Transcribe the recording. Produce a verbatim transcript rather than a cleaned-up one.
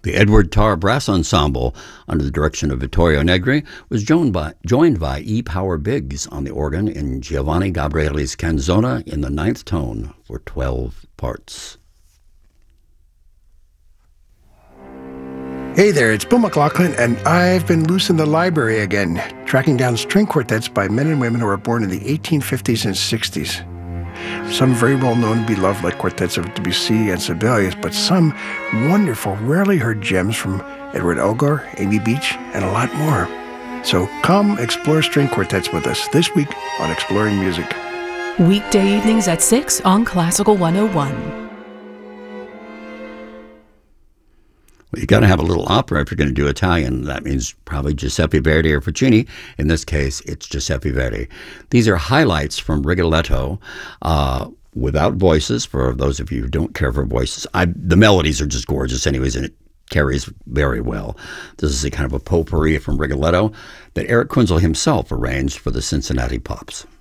The Edward Tarr Brass Ensemble, under the direction of Vittorio Negri, was joined by, joined by E. Power Biggs on the organ in Giovanni Gabrieli's Canzona in the ninth tone for twelve parts. Hey there, it's Bill McLaughlin, and I've been loose in the library again, tracking down string quartets by men and women who were born in the eighteen fifties and sixties. Some very well known and beloved, like quartets of Debussy and Sibelius, but some wonderful, rarely heard gems from Edward Elgar, Amy Beach, and a lot more. So come explore string quartets with us this week on Exploring Music. Weekday evenings at six on Classical one oh one. Well, you got to have a little opera if you're going to do Italian. That means probably Giuseppe Verdi or Puccini. In this case, it's Giuseppe Verdi. These are highlights from Rigoletto, uh, without voices, for those of you who don't care for voices. I, the melodies are just gorgeous anyways, and it carries very well. This is a kind of a potpourri from Rigoletto that Eric Kunzel himself arranged for the Cincinnati Pops.